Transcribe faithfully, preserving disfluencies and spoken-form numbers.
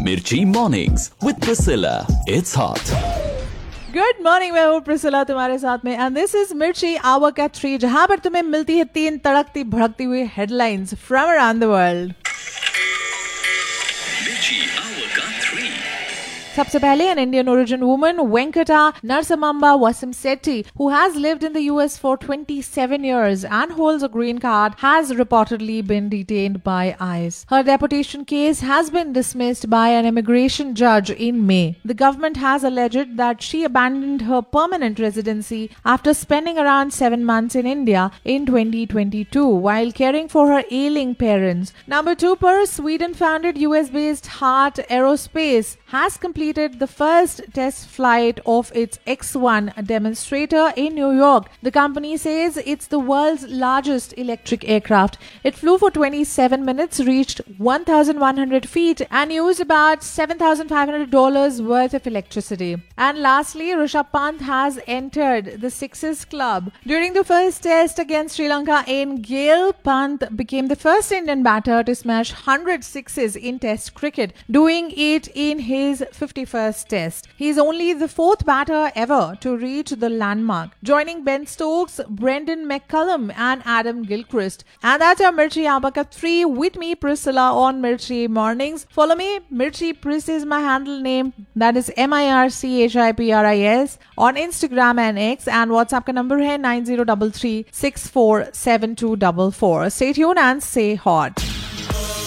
Mirchi Mornings with Priscilla. It's hot. Good morning, मैं हूँ Priscilla तुम्हारे साथ में एंड दिस इज मिर्ची आवर का थ्री, जहां पर तुम्हें मिलती है तीन तड़कती भड़कती हुई headlines from around the world. सबसे पहले, an Indian origin woman, Venkata Narasimha Wasim Sethi, who has lived in the U S for twenty-seven years and holds a green card, has reportedly been detained by ICE. Her deportation case has been dismissed by an immigration judge in May. The government has alleged that she abandoned her permanent residency after spending around seven months in India in twenty twenty-two while caring for her ailing parents. Number two, per Sweden-founded U S-based Heart Aerospace has completed the first test flight of its X one demonstrator in New York. The company says it's the world's largest electric aircraft. It flew for twenty-seven minutes, reached one thousand one hundred feet, and used about seven thousand five hundred dollars worth of electricity. And lastly, Rishabh Pant has entered the Sixes club. During the first test against Sri Lanka in Gale, Pant became the first Indian batter to smash one hundred sixes in Test cricket, doing it in his fifty-first test. He is only the fourth batter ever to reach the landmark, joining Ben Stokes, Brendan McCullum and Adam Gilchrist. And that's our Mirchi Abaka three with me, Priscilla, on Mirchi Mornings. Follow me. Mirchi Pris is my handle name. That is M I R C H I P R I S on Instagram and X. And WhatsApp ka number hai nine zero three three six four seven two four four. Stay tuned and stay hot.